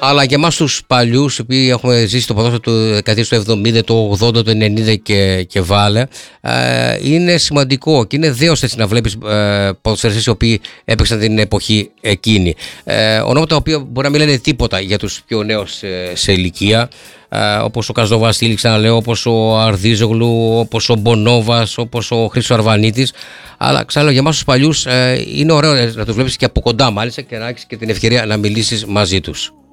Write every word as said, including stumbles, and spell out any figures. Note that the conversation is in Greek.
αλλά και εμάς τους παλιούς, οι οποίοι έχουμε ζήσει το ποδόσφαιρο του δεκαετίας του εβδομήντα, του ογδόντα, του ενενήντα και, και βάλε, ε, είναι σημαντικό και είναι δέος έτσι να βλέπεις ε, ποδοσφαιριστές οι οποίοι έπαιξαν την εποχή εκείνη. Ε, ονόματα τα οποία μπορεί να μην λένε τίποτα για τους πιο νέους ε, σε ηλικία, ε, όπως ο Καζοβασίλη, ξαναλέω, όπως ο Αρδίζογλου, όπως ο Μπονόβας, όπως ο Χρήστος Αρβανίτης. Αλλά ξαναλέω, για εμάς τους παλιούς ε, είναι ωραίο να τους βλέπεις και από κοντά, μάλιστα, και να έχεις και την ευκαιρία να μιλήσεις μαζί τους.